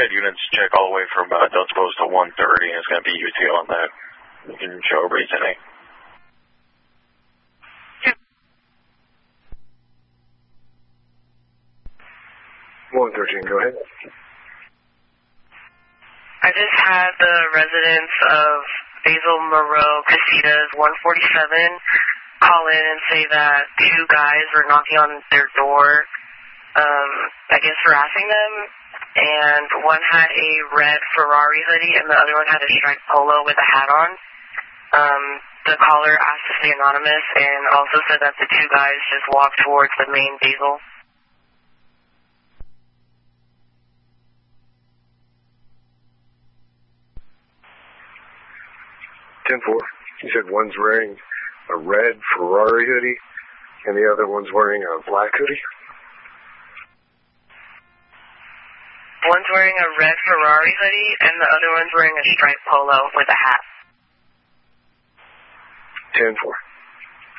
had units check all the way from Delta Post to 130, and it's going to be UT on that. You can show everybody today. 113, go ahead. I just had the residents of Basil Moreau Casitas 147 call in and say that two guys were knocking on their door, I guess harassing them, and one had a red Ferrari hoodie and the other one had a striped polo with a hat on. The caller asked to stay anonymous and also said that the two guys just walked towards the main Basil. 10-4. You said one's wearing a red Ferrari hoodie and the other one's wearing a black hoodie? One's wearing a red Ferrari hoodie and the other one's wearing a striped polo with a hat. 10-4.